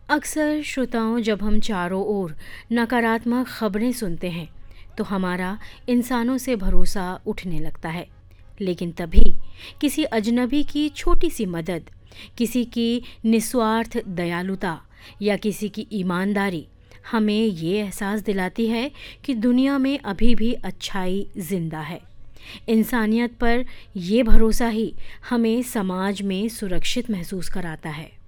अक्सर श्रोताओं, जब हम चारों ओर नकारात्मक खबरें सुनते हैं तो हमारा इंसानों से भरोसा उठने लगता है। लेकिन तभी किसी अजनबी की छोटी सी मदद, किसी की निस्वार्थ दयालुता या किसी की ईमानदारी हमें ये एहसास दिलाती है कि दुनिया में अभी भी अच्छाई जिंदा है। इंसानियत पर ये भरोसा ही हमें समाज में सुरक्षित महसूस कराता है।